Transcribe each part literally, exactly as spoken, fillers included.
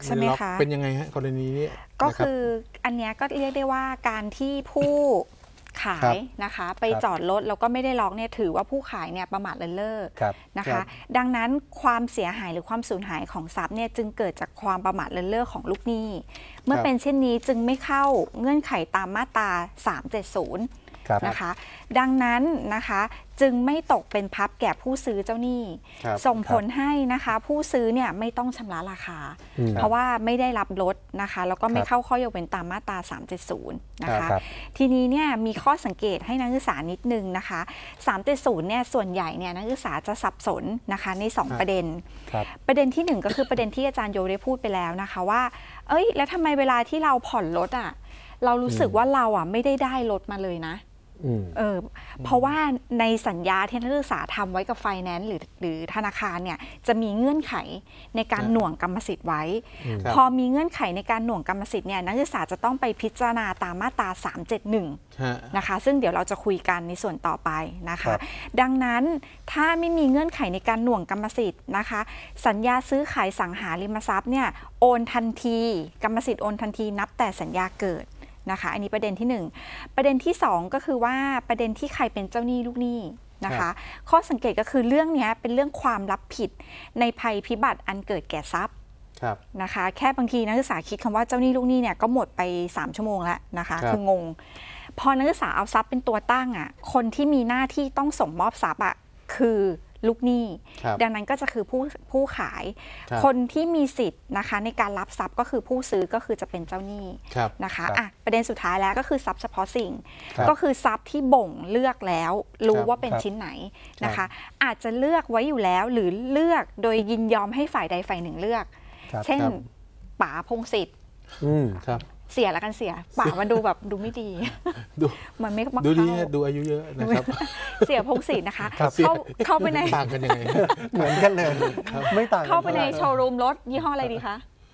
ใช่ไหมคะเป็นยังไงฮะกรณีนี้ก็คืออันนี้ก็เรียกได้ว่าการที่ผู้ขายนะคะไปจอดรถแล้วก็ไม่ได้ล็อกเนี่ยถือว่าผู้ขายเนี่ยประมาทเลินเล่อนะคะดังนั้นความเสียหายหรือความสูญหายของทรัพย์เนี่ยจึงเกิดจากความประมาทเลินเล่อของลูกหนี้เมื่อเป็นเช่นนี้จึงไม่เข้าเงื่อนไขตามมาตราสามเจ็ดศูนย์นะคะดังนั้นนะคะจึงไม่ตกเป็นพับแก่ผู้ซื้อเจ้าหนี้ส่งผลให้นะคะผู้ซื้อเนี่ยไม่ต้องชำระราคาเพราะว่าไม่ได้รับลดนะคะแล้วก็ไม่เข้าข้อยกเว้นตามมาตราสามเจ็ดศูนย์นะคะทีนี้เนี่ยมีข้อสังเกตให้นักศึกษานิดนึงนะคะสามเจ็ดศูนย์เนี่ยส่วนใหญ่เนี่ยนักศึกษาจะสับสนนะคะในสองประเด็นประเด็นที่หนึ่งก็คือประเด็นที่อาจารย์โยได้พูดไปแล้วนะคะว่าเอ้ยแล้วทำไมเวลาที่เราผ่อนรถอ่ะเรารู้สึกว่าเราอ่ะไม่ได้ได้รถมาเลยนะเออเพราะว่าในสัญญาที่นักศึกษาทำไว้กับไฟแนนซ์หรือหรือธนาคารเนี่ยจะมีเงื่อนไขในการหน่วงกรรมสิทธิ์ไว้พอมีเงื่อนไขในการหน่วงกรรมสิทธิ์เนี่ยนักศึกษาจะต้องไปพิจารณาตามมาตราสามเจ็ดหนึ่งนะคะซึ่งเดี๋ยวเราจะคุยกันในส่วนต่อไปนะคะดังนั้นถ้าไม่มีเงื่อนไขในการหน่วงกรรมสิทธิ์นะคะสัญญาซื้อขายสังหาริมทรัพย์เนี่ยโอนทันทีกรรมสิทธิ์โอนทันทีนับแต่สัญญาเกิดนะคะอันนี้ประเด็นที่หนึ่งประเด็นที่สองก็คือว่าประเด็นที่ใครเป็นเจ้าหนี้ลูกหนี้นะคะข้อสังเกตก็คือเรื่องนี้เป็นเรื่องความรับผิดในภัยพิบัติอันเกิดแก่ทรัพย์นะคะแค่บางทีนักศึกษาคิดคำว่าเจ้าหนี้ลูกหนี้เนี่ยก็หมดไปสามชั่วโมงแล้วนะคะคืองงพอนักศึกษาเอาทรัพย์เป็นตัวตั้งอ่ะคนที่มีหน้าที่ต้องส่งมอบทรัพย์อ่ะคือลูกหนี้ดังนั้นก็จะคือผู้ผู้ขายคนที่มีสิทธิ์นะคะในการรับทรัพย์ก็คือผู้ซื้อก็คือจะเป็นเจ้าหนี้นะคะอ่ะประเด็นสุดท้ายแล้วก็คือทรัพย์เฉพาะสิ่งก็คือทรัพย์ที่บ่งเลือกแล้วรู้ว่าเป็นชิ้นไหนนะคะอาจจะเลือกไว้อยู่แล้วหรือเลือกโดยยินยอมให้ฝ่ายใดฝ่ายหนึ่งเลือกเช่นป๋าพงศิษฐ์เสียแล้วกันเสียป่ามันดูแบบดูไม่ดีมันไม่ดูดีดูอายุเยอะนะครับเสียพงศิษฐ์นะคะเข้าเข้าไปในต่างกันยังไงเหมือนกันเลยไม่ต่างเข้าไปในโชว์รูมรถยี่ห้ออะไรดีคะ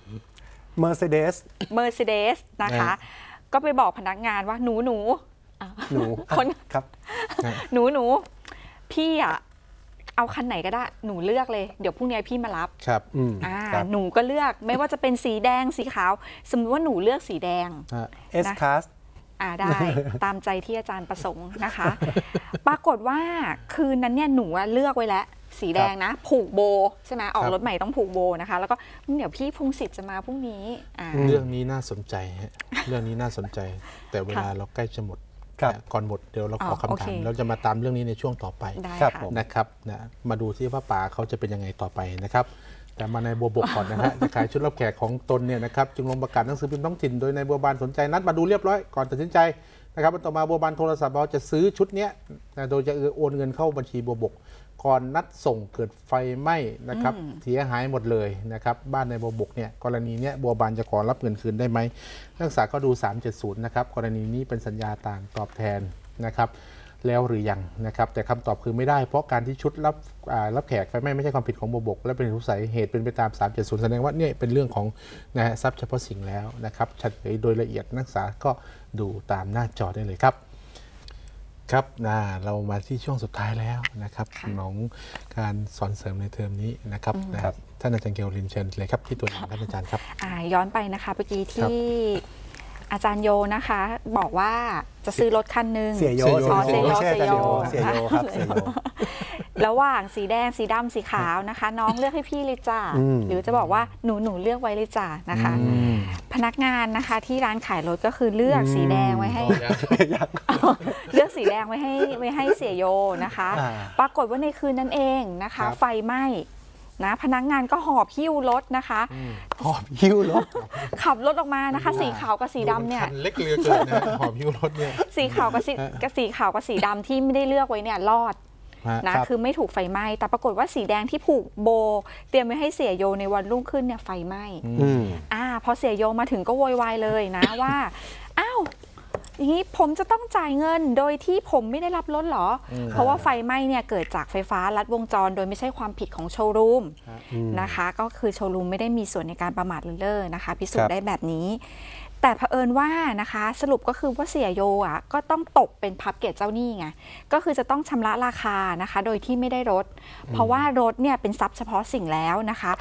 Mercedes Mercedes นะคะก็ไปบอกพนักงานว่าหนูหนูหนูคนครับหนูหนูพี่อ่ะเอาคันไหนก็ได้หนูเลือกเลยเดี๋ยวพรุ่งนี้พี่มารับครับอ่าหนูก็เลือกไม่ว่าจะเป็นสีแดงสีขาวสมมติว่าหนูเลือกสีแดง S Class อ่าได้ตามใจที่อาจารย์ประสงค์นะคะปรากฏว่าคืนนั้นเนี่ยหนูเลือกไว้แล้วสีแดงนะผูกโบใช่ไหมออกรถใหม่ต้องผูกโบนะคะแล้วก็เดี๋ยวพี่พงศิษฐ์จะมาพรุ่งนี้เรื่องนี้น่าสนใจฮะเรื่องนี้น่าสนใจแต่เวลาเราใกล้จะหมดก่อนหมดเดี๋ยวเราขอคำถามเราจะมาตามเรื่องนี้ในช่วงต่อไปนะครับนะมาดูที่ว่าป่าเขาจะเป็นยังไงต่อไปนะครับแต่มาในบัวบกก่อนนะฮะจะขายชุดรับแขกของตนเนี่ยนะครับจึงลงประกาศหนังสือพิมพ์ท้องถิ่นโดยนายบัวบานสนใจนัดมาดูเรียบร้อยก่อนตัดสินใจนะครับต่อมาบัวบานโทรศัพท์เราจะซื้อชุดนี้โดยจะโอนเงินเข้าบัญชีบัวบกก่อนนัดส่งเกิดไฟไหม้นะครับเสียหายหมดเลยนะครับบ้านในบัวบกเนี่ยกรณีนี้บัวบานจะขอรับเงินคืนได้ไหมนักศึกษาก็ดูสามเจ็ดศูนย์นะครับกรณีนี้เป็นสัญญาต่างตอบแทนนะครับแล้วหรือยังนะครับแต่คำตอบคือไม่ได้เพราะการที่ชุดรับรับแขกไฟไหม้ไม่ใช่ความผิดของบัวบกและเป็นเหตุสาเหตุเป็นไปตามสามเจ็ดศูนย์แสดงว่าเนี่ยเป็นเรื่องของนะฮะทรัพย์เฉพาะสิ่งแล้วนะครับเฉลยโดยละเอียดนักศึกษาก็ดูตามหน้าจอได้เลยครับครับนะเรามาที่ช่วงสุดท้ายแล้วนะครับของการสอนเสริมในเทอมนี้นะครับท่านอาจารย์เกลลินเชิญเลยครับที่ตัวอย่างท่านอาจารย์ครับย้อนไปนะคะเมื่อกี้ที่อาจารย์โยนะคะบอกว่าจะซื้อรถคันหนึ่งเสียโยเสียโยเสียโยเสียโยครับเสียโยระหว่างสีแดงสีดำสีขาวนะคะน้องเลือกให้พี่เลยจ้าหรือจะบอกว่าหนูหนูเลือกไว้เลยจ้านะคะพนักงานนะคะที่ร้านขายรถก็คือเลือกสีแดงไว้ให้เลือกสีแดงไว้ให้ไว้ให้เสียโยนะคะปรากฏว่าในคืนนั้นเองนะคะไฟไหม้นะพนักงานก็หอบหิ้วรถนะคะหอบหิ้วรถขับรถออกมานะคะสีขาวกับสีดำเนี่ยเล็กเรือเกินนะหอบหิ้วรถเนี่ยสีขาวกับสีกับสีขาวกับสีดำที่ไม่ได้เลือกไว้เนี่ยรอดนะคือไม่ถูกไฟไหม้แต่ปรากฏว่าสีแดงที่ผูกโบเตรียมไว้ให้เสียโยในวันรุ่งขึ้นเนี่ยไฟไหม้อ่าพอเสียโยมาถึงก็โวยวายเลยนะว่าอ้าวอย่างนี้ผมจะต้องจ่ายเงินโดยที่ผมไม่ได้รับรถหรอเพราะว่าไฟไหม้เนี่ยเกิดจากไฟฟ้าลัดวงจรโดยไม่ใช่ความผิดของโชว์รูมนะคะก็คือโชว์รูมไม่ได้มีส่วนในการประมาทเลินเล่อนะคะพิสูจน์ได้แบบนี้แต่เผอิญว่านะคะสรุปก็คือว่าเสียโยอ่ะก็ต้องตกเป็นพับเกตเจ้าหนี้ไงก็คือจะต้องชำระราคานะคะโดยที่ไม่ได้รถเพราะว่ารถเนี่ยเป็นทรัพย์เฉพาะสิ่งแล้วนะคะ